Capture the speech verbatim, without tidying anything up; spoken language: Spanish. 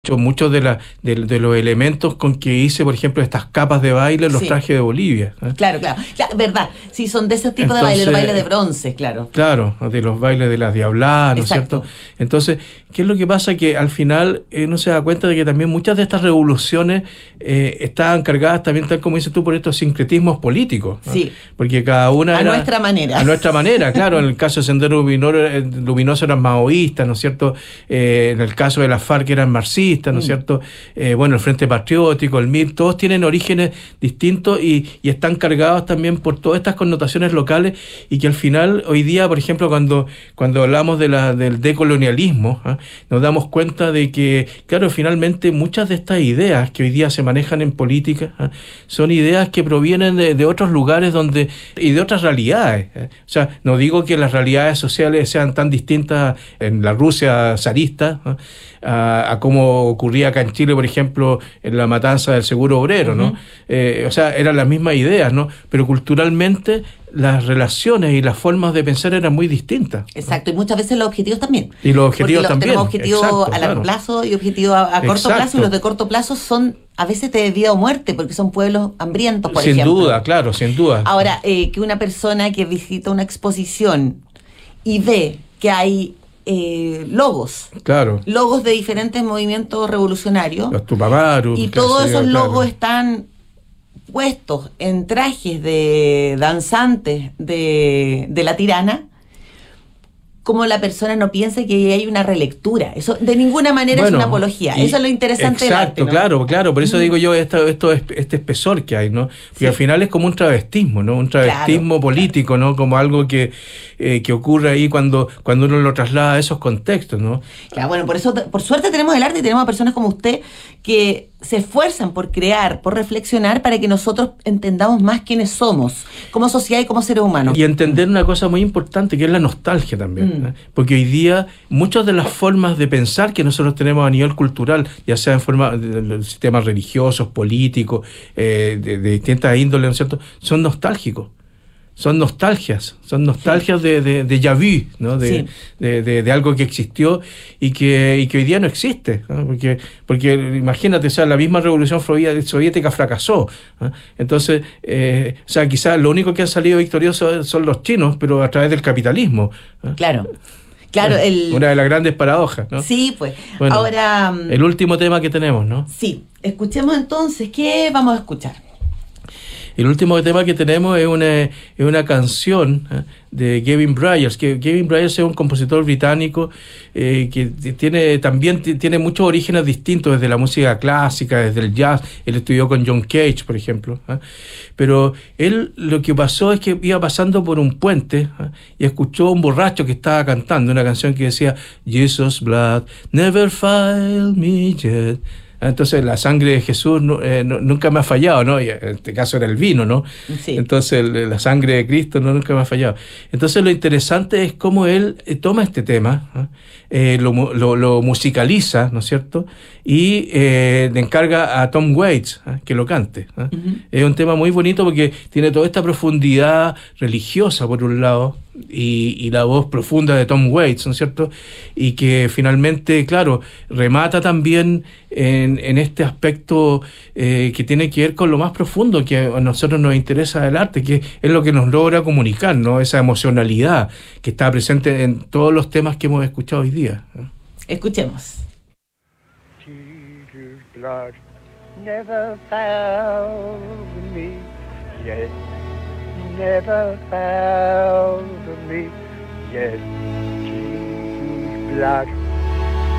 muchos de, la, de, de los elementos con que hice, por ejemplo, estas capas de baile, los Sí. trajes de Bolivia. ¿eh? Claro, claro, claro, verdad. Sí, son de esos tipos de Entonces, baile, los bailes de bronce, claro. Claro, de los bailes de las diabladas, ¿no es Exacto. cierto? Entonces, ¿qué es lo que pasa? Que al final eh, uno se da cuenta de que también muchas de estas revoluciones eh, estaban cargadas también, tal como dices tú, por estos sincretismos políticos. ¿no? Sí. Porque cada una A era... nuestra manera. A nuestra manera, claro. En el caso de Sendero Luminoso, eh, Luminoso eran maoístas, ¿no es cierto? Eh, en el caso de las FARC eran marxistas, ¿no es Mm. cierto? Eh, bueno, el Frente Patriótico, el M I R, todos tienen orígenes distintos y, y están cargados también por todas estas connotaciones locales y que al final, hoy día, por ejemplo, cuando, cuando hablamos de la, del decolonialismo, ¿eh? nos damos cuenta de que, claro, finalmente muchas de estas ideas que hoy día se manejan en política ¿eh? son ideas que provienen de, de otros lugares donde y de otras realidades. ¿eh? O sea, no digo que las realidades sociales sean tan distintas en la Rusia zarista ¿eh? a, a cómo ocurría acá en Chile, por ejemplo, en la matanza del seguro obrero, ¿no? Ujú. Eh, o sea, eran las mismas ideas, ¿no? Pero culturalmente las relaciones y las formas de pensar eran muy distintas. ¿no? Exacto, y muchas veces los objetivos también. Y los objetivos Porque lo- también. Tenemos objetivos Exacto, a largo claro. plazo y objetivos a, a corto Exacto. plazo, y los de corto plazo son a veces de vida o muerte, porque son pueblos hambrientos, por Sin ejemplo. duda, claro, sin duda. Ahora, eh, que una persona que visita una exposición y ve que hay eh, logos, Claro. logos de diferentes movimientos revolucionarios, Los Tupamaros. y qué todos sé yo, esos claro. logos están puestos en trajes de danzantes de, de la tirana, como la persona no piensa que hay una relectura. Eso de ninguna manera Bueno, es una apología. y- Eso es lo interesante del arte, Exacto, ¿no? claro, claro. Por eso Mm. digo yo esto, esto es- este espesor que hay, ¿no? Porque Sí. al final es como un travestismo, ¿no? Un travestismo Claro, político, ¿no? Como algo que, eh, que ocurre ahí cuando, cuando uno lo traslada a esos contextos, ¿no? Claro, bueno, por eso, por suerte tenemos el arte y tenemos a personas como usted que se esfuerzan por crear, por reflexionar, para que nosotros entendamos más quiénes somos, como sociedad y como seres humanos. Y entender una cosa muy importante, que es la nostalgia también. Mm. ¿eh? Porque hoy día muchas de las formas de pensar que nosotros tenemos a nivel cultural, ya sea en forma de, de- de sistemas religiosos, políticos, eh, de, de distintas índoles, ¿no es cierto?, son nostálgicos. Son nostalgias, son nostalgias de, de, de déjà vu, ¿no? de, Sí. de, de, de algo que existió y que, y que hoy día no existe. ¿no? Porque, porque imagínate, o sea, la misma revolución sovié- soviética fracasó. ¿no? Entonces, eh, o sea, quizás lo único que han salido victoriosos son los chinos, pero a través del capitalismo. ¿no? Claro, claro, el... Una de las grandes paradojas, ¿no? Sí, pues. Bueno, Ahora, mm, el último tema que tenemos, ¿no? sí, escuchemos entonces, ¿qué vamos a escuchar? El último tema que tenemos es una, es una canción ¿eh? de Gavin Bryars, que Gavin Bryars es un compositor británico eh, que t- tiene también t- tiene muchos orígenes distintos, desde la música clásica, desde el jazz. Él estudió con John Cage, por ejemplo. ¿eh? Pero él lo que pasó es que iba pasando por un puente ¿eh? y escuchó a un borracho que estaba cantando una canción que decía Jesus' blood never failed me yet. Entonces la sangre de Jesús no, eh, no, nunca me ha fallado, ¿no? Y en este caso era el vino, ¿no? Sí. Entonces el- la sangre de Cristo no, nunca me ha fallado. Entonces lo interesante es cómo él eh, toma este tema, ¿eh? Eh, lo, mu- lo, lo musicaliza, ¿no es cierto? Y eh, le encarga a Tom Waits ¿eh? que lo cante. ¿eh? Ujú. Es un tema muy bonito porque tiene toda esta profundidad religiosa por un lado y, y la voz profunda de Tom Waits, ¿no es cierto? Y que finalmente, claro, remata también en, en este aspecto eh, que tiene que ver con lo más profundo que a nosotros nos interesa del arte, que es lo que nos logra comunicar, ¿no? Esa emocionalidad que está presente en todos los temas que hemos escuchado hoy día. ¿no? Escuchemos. Jesus' blood never failed me yet, never failed me yet. Jesus' blood